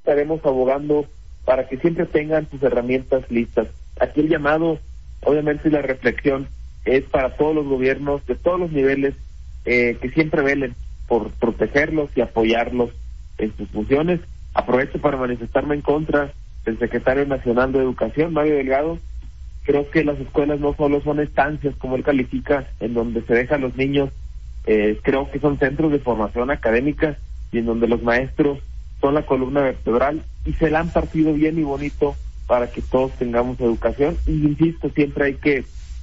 estaremos abogando para que siempre tengan sus herramientas listas. Aquí el llamado, obviamente, la reflexión es para todos los gobiernos de todos los niveles que siempre velen por protegerlos y apoyarlos en sus funciones. Aprovecho para manifestarme en contra del secretario nacional de Educación, Mario Delgado. Creo que las escuelas no solo son estancias, como él califica, en donde se dejan los niños, creo que son centros de formación académica y en donde los maestros son la columna vertebral y se la han partido bien y bonito para que todos tengamos educación. Y insisto, siempre hay que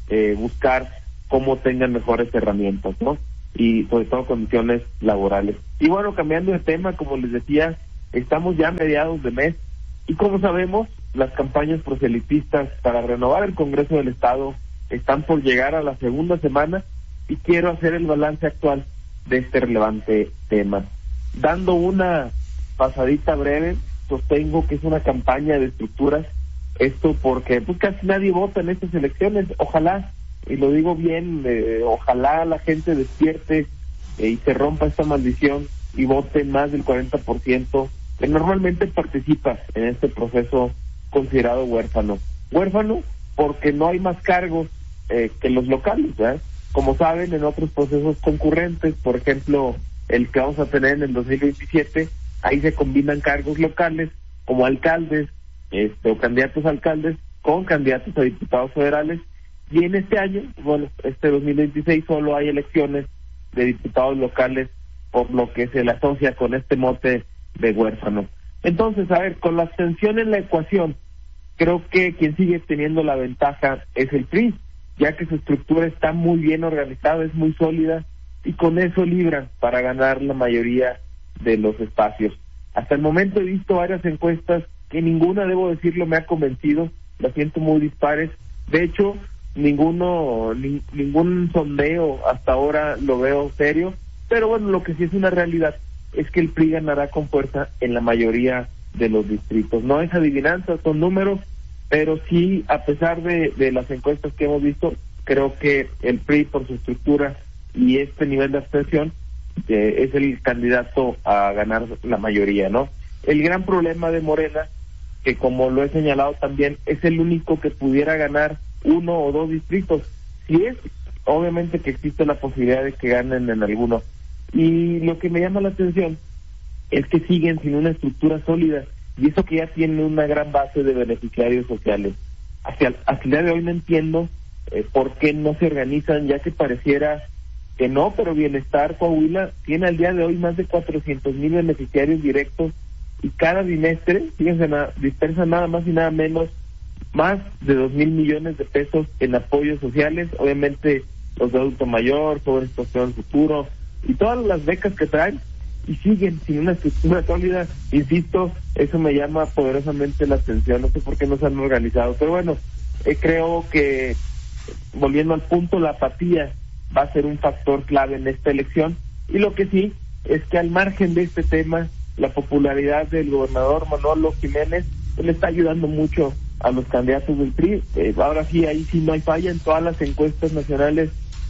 buscar cómo tengan mejores herramientas, ¿no? Y sobre todo condiciones laborales. Y bueno, cambiando de tema, como les decía, estamos ya a mediados de mes y como sabemos, las campañas proselitistas para renovar el Congreso del Estado están por llegar a la segunda semana y quiero hacer el balance actual de este relevante tema. Dando una pasadita breve, sostengo que es una campaña de estructuras, esto porque pues casi nadie vota en estas elecciones. Ojalá, y lo digo bien, ojalá la gente despierte y se rompa esta maldición y vote más del 40% que normalmente participa en este proceso considerado huérfano. Huérfano porque no hay más cargos que los locales, ¿verdad? Como saben, en otros procesos concurrentes, por ejemplo, el que vamos a tener en el 2027, ahí se combinan cargos locales como alcaldes o candidatos a alcaldes con candidatos a diputados federales, y en este año, bueno, este 2026 solo hay elecciones de diputados locales, por lo que se le asocia con este mote de huérfano. Entonces, a ver, con la abstención en la ecuación, creo que quien sigue teniendo la ventaja es el PRI, ya que su estructura está muy bien organizada, es muy sólida, y con eso libran para ganar la mayoría de los espacios. Hasta el momento he visto varias encuestas que ninguna, debo decirlo, me ha convencido, las siento muy dispares. De hecho, ningún sondeo hasta ahora lo veo serio, pero bueno, lo que sí es una realidad es que el PRI ganará con fuerza en la mayoría de los distritos. No es adivinanza, son números, pero sí, a pesar de las encuestas que hemos visto, creo que el PRI, por su estructura y este nivel de abstención, es el candidato a ganar la mayoría, ¿no? El gran problema de Morena, que como lo he señalado también, es el único que pudiera ganar uno o dos distritos. Si es, obviamente que existe la posibilidad de que ganen en alguno. Y lo que me llama la atención es que siguen sin una estructura sólida, y eso que ya tienen una gran base de beneficiarios sociales. Hasta el día de hoy no entiendo por qué no se organizan, ya que pareciera que no, pero Bienestar Coahuila tiene al día de hoy más de 400,000 beneficiarios directos, y cada bimestre, fíjense, dispersan nada más y nada menos más de 2,000 millones de pesos en apoyos sociales, obviamente los de adulto mayor, sobre situación futuro y todas las becas que traen, y siguen sin una estructura sólida. Insisto, eso me llama poderosamente la atención, no sé por qué no se han organizado, pero bueno, creo que, volviendo al punto, la apatía va a ser un factor clave en esta elección, y lo que sí es que al margen de este tema, la popularidad del gobernador Manolo Jiménez le está ayudando mucho a los candidatos del PRI. Ahora sí, ahí sí no hay falla, en todas las encuestas nacionales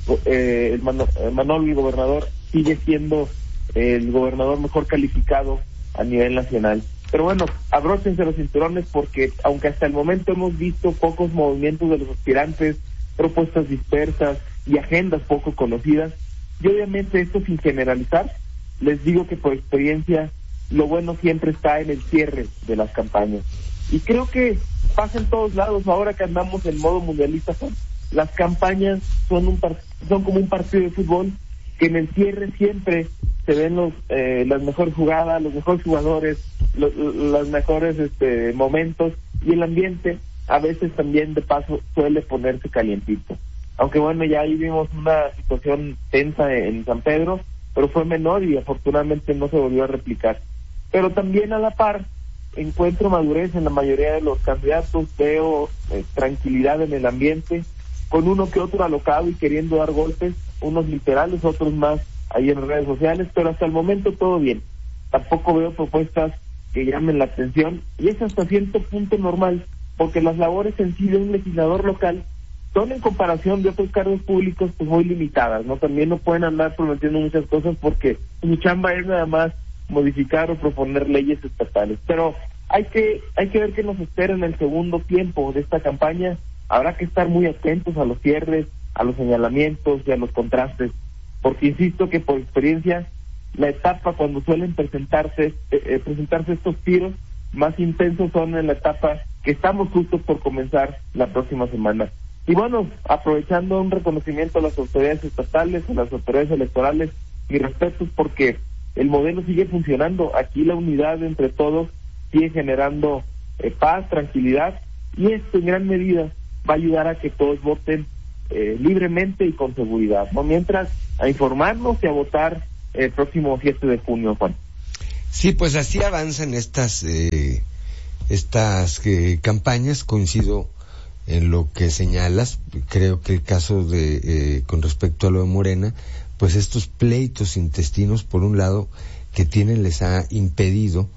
Manolo, el gobernador, sigue siendo el gobernador mejor calificado a nivel nacional. Pero bueno, abróchense los cinturones, porque aunque hasta el momento hemos visto pocos movimientos de los aspirantes, propuestas dispersas y agendas poco conocidas, y obviamente esto sin generalizar, les digo que por experiencia lo bueno siempre está en el cierre de las campañas. Y creo que pasa en todos lados, ahora que andamos en modo mundialista, las campañas son como un partido de fútbol, que en el cierre siempre se ven las mejores jugadas, los mejores jugadores, los mejores momentos, y el ambiente a veces también de paso suele ponerse calientito. Aunque bueno, ya ahí vimos una situación tensa en San Pedro, pero fue menor y afortunadamente no se volvió a replicar. Pero también a la par encuentro madurez en la mayoría de los candidatos, veo tranquilidad en el ambiente, con uno que otro alocado y queriendo dar golpes, unos literales, otros más ahí en redes sociales, pero hasta el momento todo bien. Tampoco veo propuestas que llamen la atención, y es hasta cierto punto normal, porque las labores en sí de un legislador local son, en comparación de otros cargos públicos, pues muy limitadas, ¿no? También no pueden andar prometiendo muchas cosas, porque su chamba es nada más modificar o proponer leyes estatales. Pero hay que ver qué nos espera en el segundo tiempo de esta campaña. Habrá que estar muy atentos a los cierres, a los señalamientos y a los contrastes, porque insisto que por experiencia la etapa cuando suelen presentarse estos tiros más intensos son en la etapa que estamos justos por comenzar la próxima semana. Y bueno, aprovechando un reconocimiento a las autoridades estatales, a las autoridades electorales, mis respetos, porque el modelo sigue funcionando. Aquí la unidad entre todos sigue generando paz, tranquilidad, y esto en gran medida va a ayudar a que todos voten libremente y con seguridad, ¿no? Mientras, a informarnos y a votar el próximo 7 de junio, Juan. Sí, pues así avanzan estas campañas. Coincido en lo que señalas. Creo que el caso de con respecto a lo de Morena, pues estos pleitos intestinos, por un lado, que tienen, les ha impedido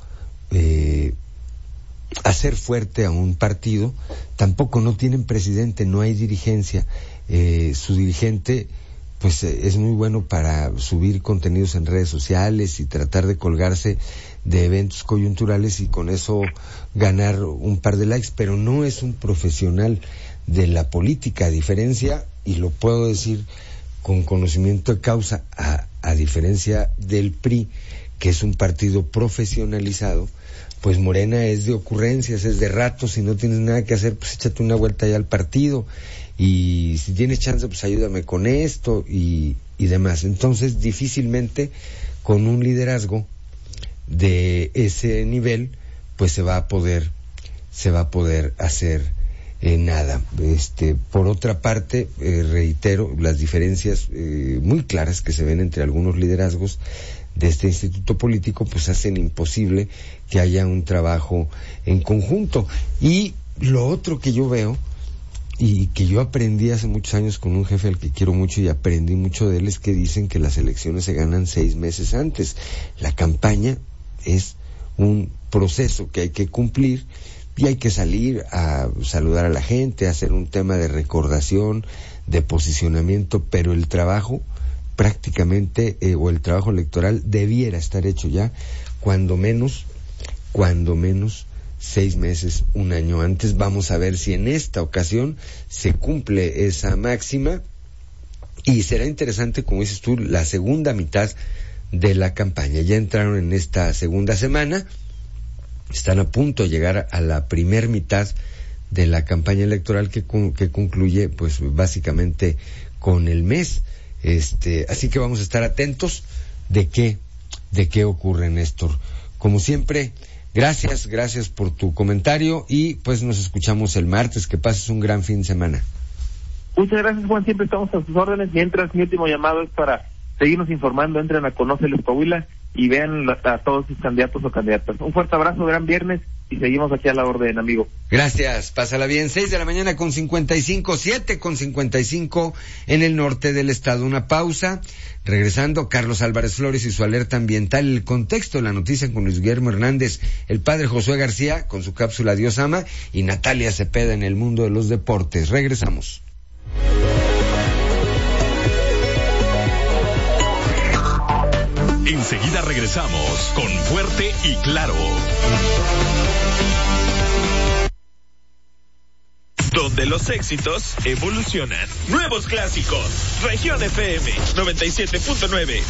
hacer fuerte a un partido. Tampoco no tienen presidente, no hay dirigencia. Su dirigente pues es muy bueno para subir contenidos en redes sociales y tratar de colgarse de eventos coyunturales y con eso ganar un par de likes, pero no es un profesional de la política, a diferencia, y lo puedo decir con conocimiento de causa, a diferencia del PRI, que es un partido profesionalizado. Pues Morena es de ocurrencias, es de ratos. Si no tienes nada que hacer, pues échate una vuelta allá al partido, y si tienes chance, pues ayúdame con esto y demás. Entonces, difícilmente con un liderazgo de ese nivel, pues se va a poder hacer nada. Por otra parte, reitero, las diferencias muy claras que se ven entre algunos liderazgos de este instituto político, pues hacen imposible que haya un trabajo en conjunto. Y lo otro que yo veo, y que yo aprendí hace muchos años con un jefe al que quiero mucho y aprendí mucho de él, es que dicen que las elecciones se ganan 6 meses antes. La campaña es un proceso que hay que cumplir y hay que salir a saludar a la gente, a hacer un tema de recordación, de posicionamiento, pero el trabajo prácticamente, o el trabajo electoral debiera estar hecho ya cuando menos 6 meses, un año antes. Vamos a ver si en esta ocasión se cumple esa máxima, y será interesante, como dices tú, la segunda mitad de la campaña. Ya entraron en esta segunda semana, están a punto de llegar a la primer mitad de la campaña electoral que concluye pues básicamente con el mes. Así que vamos a estar atentos de qué ocurre, Néstor. Como siempre, gracias por tu comentario, y pues nos escuchamos el martes. Que pases un gran fin de semana. Muchas gracias, Juan, siempre estamos a sus órdenes. Mientras, mi último llamado es para seguirnos informando. Entren a Conóceles Coahuila y vean a todos sus candidatos o candidatas. Un fuerte abrazo, gran viernes, y seguimos aquí a la orden, amigo. Gracias, pásala bien. 6 de la mañana con 55, 7 con 55 en el norte del estado. Una pausa. Regresando, Carlos Álvarez Flores y su alerta ambiental, el contexto de la noticia con Luis Guillermo Hernández, el padre Josué García con su cápsula Dios ama, y Natalia Cepeda en el mundo de los deportes. Regresamos. Enseguida regresamos con Fuerte y Claro, donde los éxitos evolucionan. Nuevos clásicos. Región FM 97.9.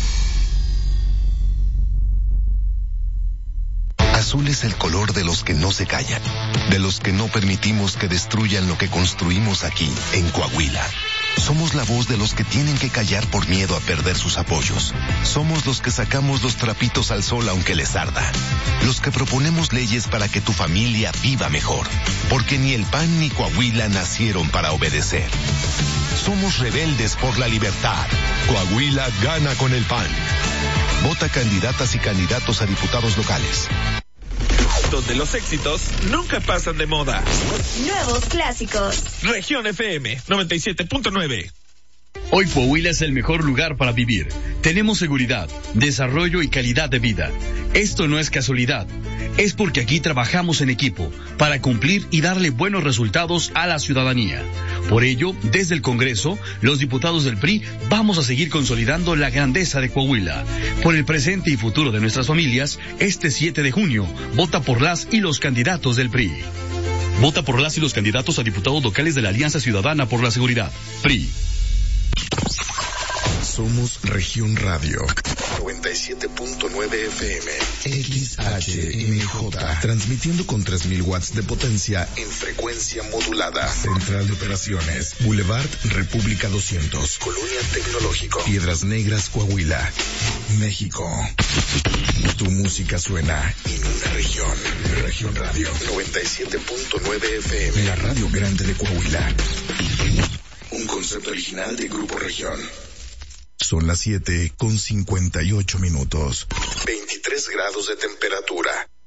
Azul es el color de los que no se callan, de los que no permitimos que destruyan lo que construimos aquí, en Coahuila. Somos la voz de los que tienen que callar por miedo a perder sus apoyos. Somos los que sacamos los trapitos al sol aunque les arda. Los que proponemos leyes para que tu familia viva mejor. Porque ni el PAN ni Coahuila nacieron para obedecer. Somos rebeldes por la libertad. Coahuila gana con el PAN. Vota candidatas y candidatos a diputados locales. Donde los éxitos nunca pasan de moda. Nuevos clásicos. Región FM 97.9. Hoy Coahuila es el mejor lugar para vivir. Tenemos seguridad, desarrollo y calidad de vida. Esto no es casualidad. Es porque aquí trabajamos en equipo para cumplir y darle buenos resultados a la ciudadanía. Por ello, desde el Congreso, los diputados del PRI vamos a seguir consolidando la grandeza de Coahuila. Por el presente y futuro de nuestras familias, este 7 de junio, vota por las y los candidatos del PRI. Vota por las y los candidatos a diputados locales de la Alianza Ciudadana por la Seguridad. PRI. Somos Región Radio 97.9 FM XHMJ, transmitiendo con 3000 watts de potencia en frecuencia modulada. Central de Operaciones, Boulevard República 200, Colonia Tecnológico, Piedras Negras, Coahuila, México. Tu música suena en una región. Región Radio 97.9 FM, la radio grande de Coahuila. Un concepto original de Grupo Región. Son las 7:58. 23 grados de temperatura.